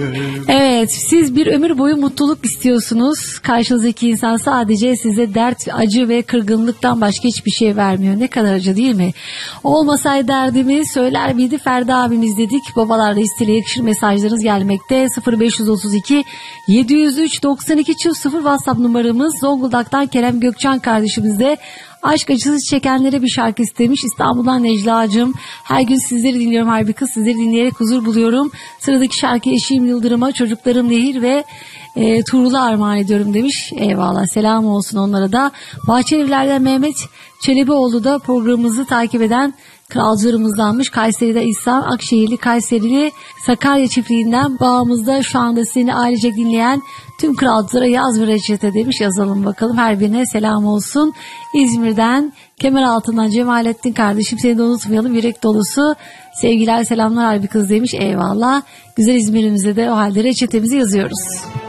Evet, siz bir ömür boyu mutluluk istiyorsunuz. Karşınızdaki insan sadece size dert, acı ve kırgınlıktan başka hiçbir şey vermiyor. Ne kadar acı değil mi? Olmasaydı derdimi söyler miydi Ferdi abimiz dedik. Babalar listeye yakışır mesajlarınız gelmekte. 0532 703 92 0 WhatsApp numaramız. Zonguldak'tan Kerem Gökçen kardeşimiz de aşk acısı çekenlere bir şarkı istemiş. İstanbul'dan Necla'cığım. Her gün sizleri dinliyorum harika. Sizleri dinleyerek huzur buluyorum. Sıradaki şarkı eşim Yıldırım'a, çocuklarım Nehir ve Tuğrul'a armağan ediyorum demiş. Eyvallah, selam olsun onlara da. Bahçelievler'den Mehmet Çelebioğlu da programımızı takip eden kralcılarımızdanmış. Kayseri'de İhsan Akşehirli, Kayserili Sakarya çiftliğinden bağımızda şu anda seni ailecek dinleyen tüm kralcılara yaz bir reçete demiş. Yazalım bakalım, her birine selam olsun. İzmir'den Kemeraltı'ndan Cemalettin kardeşim, seni de unutmayalım, yürek dolusu sevgiler selamlar harbi kız demiş. Eyvallah, güzel İzmir'imize de o halde reçetemizi yazıyoruz.